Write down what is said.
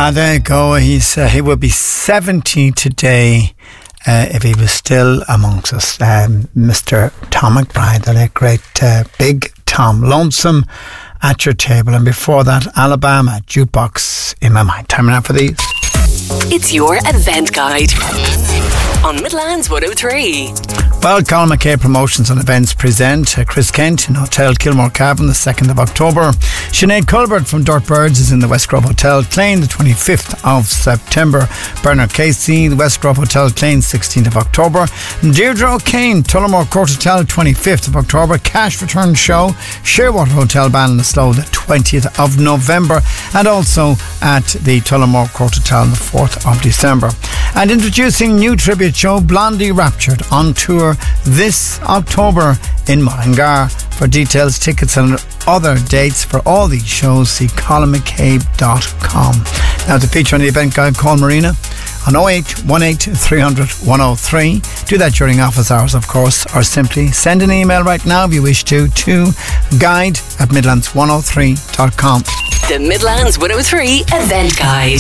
There you go. He would be 70 today if he was still amongst us. Mr. Tom McBride, the late great Big Tom, Lonesome at Your Table. And before that, Alabama, Jukebox in My Mind. Time now for these. It's your event guide on Midlands 103. Well, Colin McKay Promotions and Events present Chris Kent in Hotel Kilmore Cavan the 2nd of October. Sinead Culbert from Dirt Birds is in the West Grove Hotel Clane the 25th of September. Bernard Casey, the West Grove Hotel Clane 16th of October. Deirdre O'Kane, Tullamore Court Hotel 25th of October. Cash Return Show, Shearwater Hotel Ballinasloe the 20th of November. And also at the Tullamore Court Hotel on the 4th of December. And introducing new tribute show Blondie Raptured on tour this October in Mullingar. For details, tickets and other dates for all these shows, see colinmccabe.com. Now to feature on the event guide, call Marina on 0818 300 103. Do that during office hours, of course, or simply send an email right now if you wish to guide@midlands103.com. The Midlands 103 Event Guide.